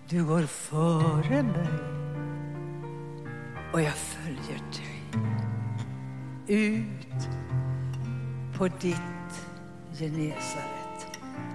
Du går före mig och jag följer dig ut på ditt Genesaret.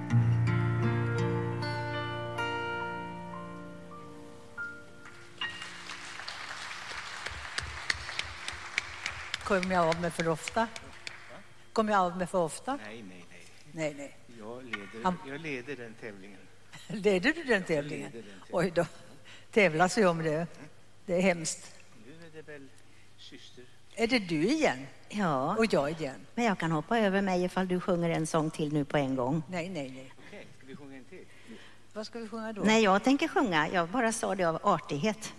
Kommer jag av mig för ofta? Kommer jag av mig för ofta? Nej. Jag leder den tävlingen. Leder du den tävlingen? Oj då, tävlas ju om det. Det är hemskt. Nu är det väl syster. Är det du igen? Ja, Och jag igen? men jag kan hoppa över mig ifall du sjunger en sång till nu på en gång. Nej. Okej, ska vi sjunga en till? Vad ska vi sjunga då? Nej, jag tänker sjunga. Jag bara sa det av artighet.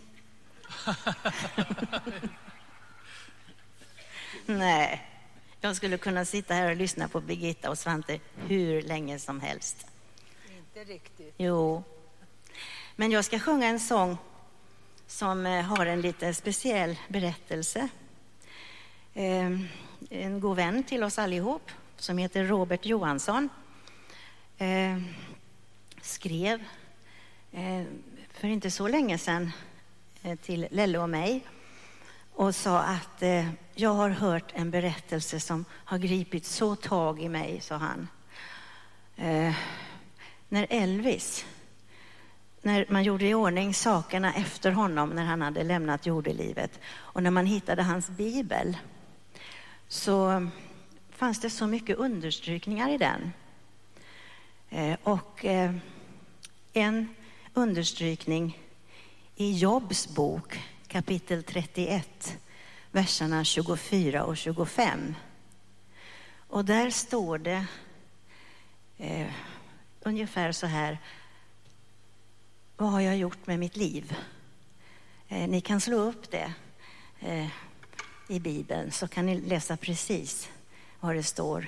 Nej, jag skulle kunna sitta här och lyssna på Birgitta och Svante hur länge som helst. Inte riktigt. Jo, men jag ska sjunga en sång som har en lite speciell berättelse. En god vän till oss allihop som heter Robert Johansson skrev för inte så länge sedan till Lelle och mig och sa att jag har hört en berättelse som har gripit så tag i mig, sa han. När Elvis, när man gjorde i ordning sakerna efter honom när han hade lämnat jordelivet och när man hittade hans bibel, så fanns det så mycket understrykningar i den. Och en understrykning i Jobs bok, kapitel 31, verserna 24 och 25. Och där står det ungefär så här: vad har jag gjort med mitt liv? Ni kan slå upp det i Bibeln så kan ni läsa precis vad det står.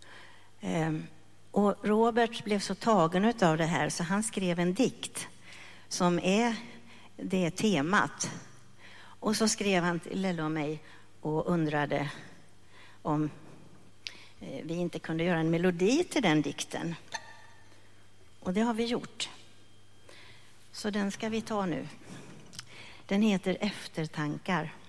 Och Robert blev så tagen av det här så han skrev en dikt som är det temat. Och så skrev han till Lelle och mig och undrade om vi inte kunde göra en melodi till den dikten. Och det har vi gjort. Så den ska vi ta nu. Den heter Eftertankar.